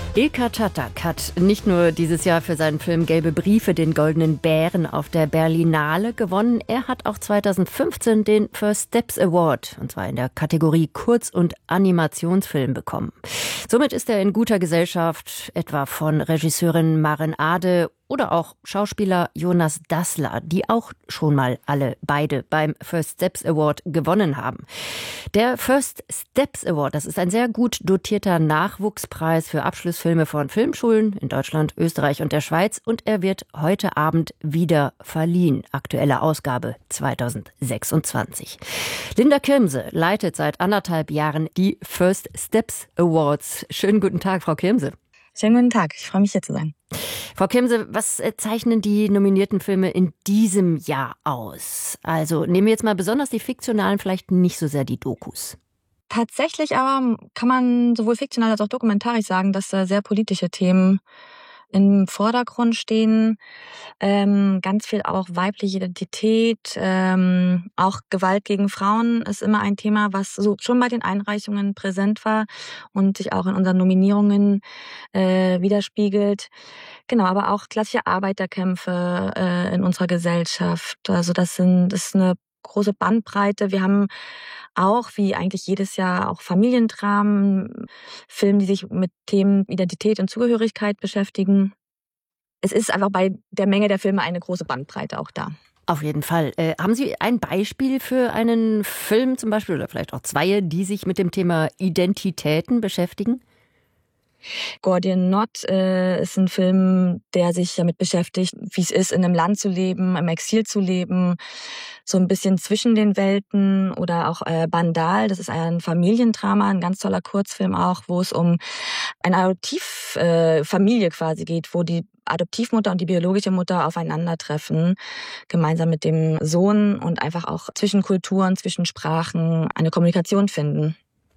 Ilka Tatak hat nicht nur dieses Jahr für seinen Film Gelbe Briefe den Goldenen Bären auf der Berlinale gewonnen, er hat auch 2015 den First Steps Award, und zwar in der Kategorie Kurz- und Animationsfilm, bekommen. Somit ist er in guter Gesellschaft, etwa von Regisseurin Maren Ade oder auch Schauspieler Jonas Dassler, die auch schon mal beide beim First Steps Award gewonnen haben. Der First Steps Award, das ist ein sehr gut dotierter Nachwuchspreis für Abschlussfilme von Filmschulen in Deutschland, Österreich und der Schweiz, und er wird heute Abend wieder verliehen. Aktuelle Ausgabe 2026. Linda Kirmse leitet seit 1,5 Jahren die First Steps Awards. Schönen guten Tag, Frau Kirmse. Schönen guten Tag, ich freue mich, hier zu sein. Frau Kirmse, was zeichnen die nominierten Filme in diesem Jahr aus? Also nehmen wir jetzt mal besonders die fiktionalen, vielleicht nicht so sehr die Dokus. Tatsächlich aber kann man sowohl fiktional als auch dokumentarisch sagen, dass sehr politische Themen im Vordergrund stehen. Ganz viel auch weibliche Identität, auch Gewalt gegen Frauen ist immer ein Thema, was so schon bei den Einreichungen präsent war und sich auch in unseren Nominierungen widerspiegelt. Genau, aber auch klassische Arbeiterkämpfe in unserer Gesellschaft. Also das ist eine große Bandbreite. Wir haben auch, wie eigentlich jedes Jahr, auch Familiendramen, Filme, die sich mit Themen Identität und Zugehörigkeit beschäftigen. Es ist einfach bei der Menge der Filme eine große Bandbreite auch da. Auf jeden Fall. Haben Sie ein Beispiel für einen Film zum Beispiel oder vielleicht auch zwei, die sich mit dem Thema Identitäten beschäftigen? Gordian Knot ist ein Film, der sich damit beschäftigt, wie es ist, in einem Land zu leben, im Exil zu leben, so ein bisschen zwischen den Welten. Oder auch Bandal, das ist ein Familiendrama, ein ganz toller Kurzfilm auch, wo es um eine Adoptivfamilie quasi geht, wo die Adoptivmutter und die biologische Mutter aufeinandertreffen, gemeinsam mit dem Sohn, und einfach auch zwischen Kulturen, zwischen Sprachen eine Kommunikation finden.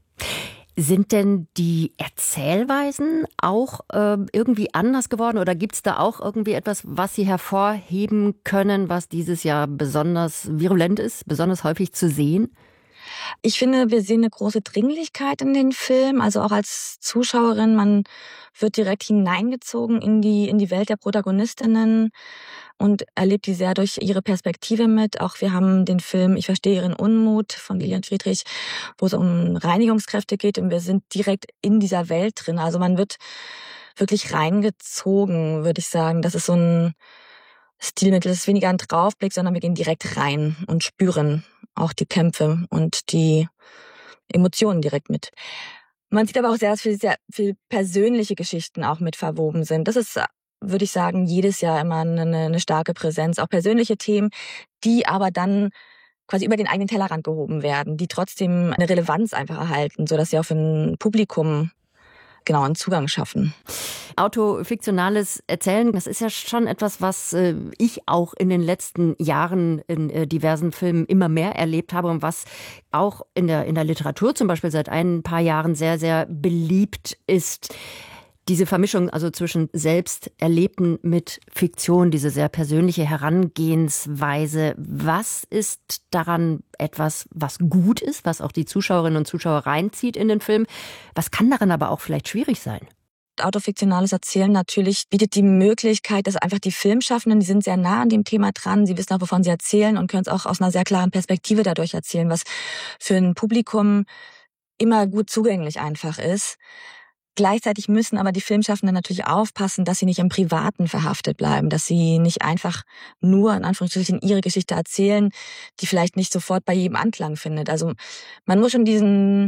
Sind denn die Erzählweisen auch irgendwie anders geworden oder gibt es da auch irgendwie etwas, was Sie hervorheben können, was dieses Jahr besonders virulent ist, besonders häufig zu sehen? Ich finde, wir sehen eine große Dringlichkeit in den Film, also auch als Zuschauerin. Man wird direkt hineingezogen in die Welt der Protagonistinnen und erlebt die sehr durch ihre Perspektive mit. Auch wir haben den Film Ich verstehe Ihren Unmut von Lilian Friedrich, wo es um Reinigungskräfte geht, und wir sind direkt in dieser Welt drin. Also man wird wirklich reingezogen, würde ich sagen. Das ist so ein Stilmittel. Es ist weniger ein Draufblick, sondern wir gehen direkt rein und spüren auch die Kämpfe und die Emotionen direkt mit. Man sieht aber auch sehr viel persönliche Geschichten auch mit verwoben sind. Das ist, würde ich sagen, jedes Jahr immer eine starke Präsenz. Auch persönliche Themen, die aber dann quasi über den eigenen Tellerrand gehoben werden, die trotzdem eine Relevanz einfach erhalten, sodass sie auch für ein Publikum genau einen Zugang schaffen. Autofiktionales Erzählen, das ist ja schon etwas, was ich auch in den letzten Jahren in diversen Filmen immer mehr erlebt habe und was auch in der Literatur zum Beispiel seit ein paar Jahren sehr, sehr beliebt ist. Diese Vermischung also zwischen Selbsterlebten mit Fiktion, diese sehr persönliche Herangehensweise. Was ist daran etwas, was gut ist, was auch die Zuschauerinnen und Zuschauer reinzieht in den Film? Was kann daran aber auch vielleicht schwierig sein? Autofiktionales Erzählen natürlich bietet die Möglichkeit, dass einfach die Filmschaffenden, die sind sehr nah an dem Thema dran, sie wissen auch, wovon sie erzählen und können es auch aus einer sehr klaren Perspektive dadurch erzählen, was für ein Publikum immer gut zugänglich einfach ist. Gleichzeitig müssen aber die Filmschaffenden natürlich aufpassen, dass sie nicht im Privaten verhaftet bleiben, dass sie nicht einfach nur in Anführungsstrichen ihre Geschichte erzählen, die vielleicht nicht sofort bei jedem Anklang findet. Also man muss schon diesen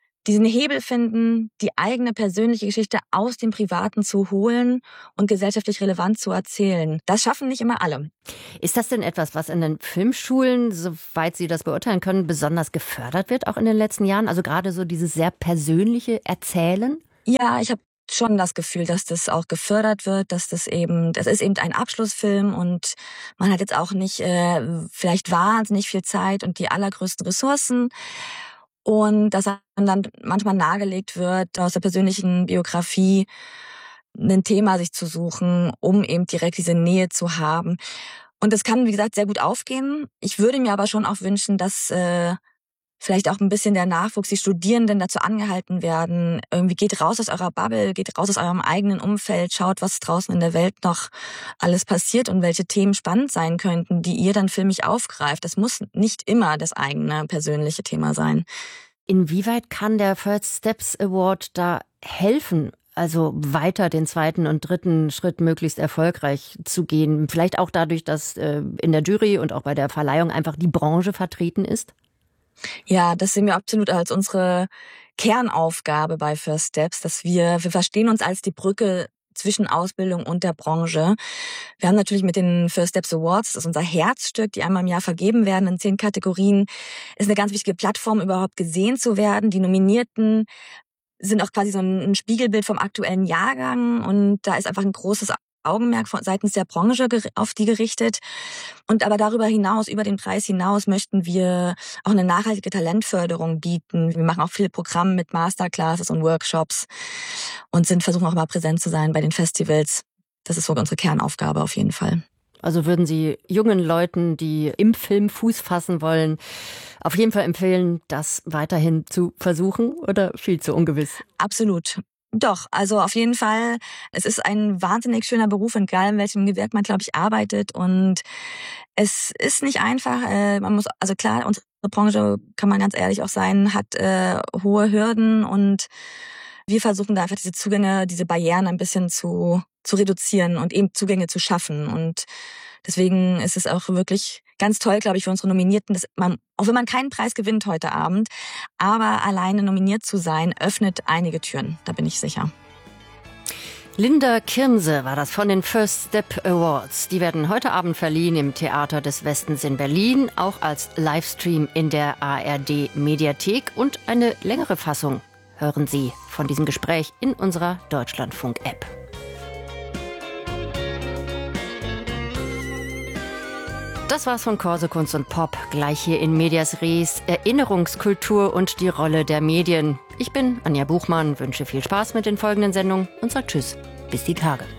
Hebel finden, die eigene persönliche Geschichte aus dem Privaten zu holen und gesellschaftlich relevant zu erzählen. Das schaffen nicht immer alle. Ist das denn etwas, was in den Filmschulen, soweit Sie das beurteilen können, besonders gefördert wird, auch in den letzten Jahren? Also gerade so dieses sehr persönliche Erzählen? Ja, ich habe schon das Gefühl, dass das auch gefördert wird, das ist eben ein Abschlussfilm und man hat jetzt auch nicht vielleicht wahnsinnig viel Zeit und die allergrößten Ressourcen. Und dass dann manchmal nahegelegt wird, aus der persönlichen Biografie ein Thema sich zu suchen, um eben direkt diese Nähe zu haben. Und das kann, wie gesagt, sehr gut aufgehen. Ich würde mir aber schon auch wünschen, dass vielleicht auch ein bisschen der Nachwuchs, die Studierenden dazu angehalten werden, irgendwie geht raus aus eurer Bubble, geht raus aus eurem eigenen Umfeld, schaut, was draußen in der Welt noch alles passiert und welche Themen spannend sein könnten, die ihr dann filmisch aufgreift. Das muss nicht immer das eigene persönliche Thema sein. Inwieweit kann der First Steps Award da helfen, also weiter den zweiten und dritten Schritt möglichst erfolgreich zu gehen? Vielleicht auch dadurch, dass in der Jury und auch bei der Verleihung einfach die Branche vertreten ist? Ja, das sehen wir absolut als unsere Kernaufgabe bei First Steps, dass wir verstehen uns als die Brücke zwischen Ausbildung und der Branche. Wir haben natürlich mit den First Steps Awards, das ist unser Herzstück, die einmal im Jahr vergeben werden in 10 Kategorien, ist eine ganz wichtige Plattform, überhaupt gesehen zu werden. Die Nominierten sind auch quasi so ein Spiegelbild vom aktuellen Jahrgang und da ist einfach ein großes Augenmerk seitens der Branche auf die gerichtet. Und aber darüber hinaus, über den Preis hinaus, möchten wir auch eine nachhaltige Talentförderung bieten. Wir machen auch viele Programme mit Masterclasses und Workshops und versuchen auch mal präsent zu sein bei den Festivals. Das ist so unsere Kernaufgabe auf jeden Fall. Also würden Sie jungen Leuten, die im Film Fuß fassen wollen, auf jeden Fall empfehlen, das weiterhin zu versuchen oder viel zu ungewiss? Absolut. Doch, also auf jeden Fall. Es ist ein wahnsinnig schöner Beruf, egal in welchem Gewerk man, glaube ich, arbeitet. Und es ist nicht einfach. Man muss, also klar, unsere Branche, kann man ganz ehrlich auch sein, hat hohe Hürden und wir versuchen da einfach diese Zugänge, diese Barrieren ein bisschen zu reduzieren und eben Zugänge zu schaffen. Und deswegen ist es auch wirklich ganz toll, glaube ich, für unsere Nominierten, dass man, auch wenn man keinen Preis gewinnt heute Abend, aber alleine nominiert zu sein, öffnet einige Türen. Da bin ich sicher. Linda Kirmse war das von den First Step Awards. Die werden heute Abend verliehen im Theater des Westens in Berlin, auch als Livestream in der ARD Mediathek. Und eine längere Fassung hören Sie von diesem Gespräch in unserer Deutschlandfunk-App. Das war's von Corso Kunst und Pop. Gleich hier in Medias Res, Erinnerungskultur und die Rolle der Medien. Ich bin Anja Buchmann, wünsche viel Spaß mit den folgenden Sendungen und sage Tschüss, bis die Tage.